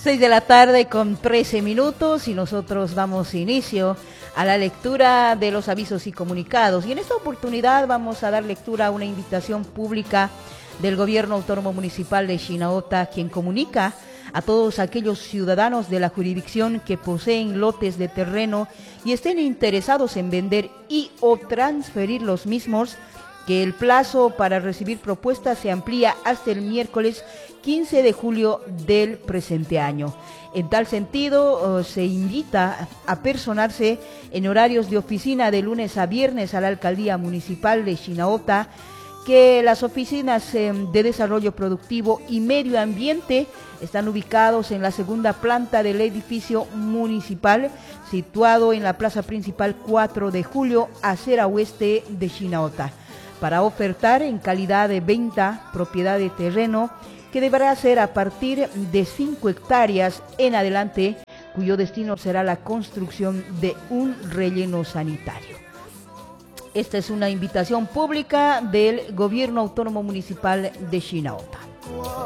6 de la tarde con 13 minutos y nosotros damos inicio a la lectura de los avisos y comunicados. Y en esta oportunidad vamos a dar lectura a una invitación pública del Gobierno Autónomo Municipal de Chinauta, quien comunica a todos aquellos ciudadanos de la jurisdicción que poseen lotes de terreno y estén interesados en vender y o transferir los mismos, que el plazo para recibir propuestas se amplía hasta el miércoles 15 de julio del presente año. En tal sentido, se invita a personarse en horarios de oficina de lunes a viernes a la Alcaldía Municipal de Chinauta, que las oficinas de desarrollo productivo y medio ambiente están ubicados en la segunda planta del edificio municipal, situado en la plaza principal 4 de julio, acera oeste de Chinauta, para ofertar en calidad de venta propiedad de terreno que deberá ser a partir de 5 hectáreas en adelante, cuyo destino será la construcción de un relleno sanitario. Esta es una invitación pública del Gobierno Autónomo Municipal de Chinauta.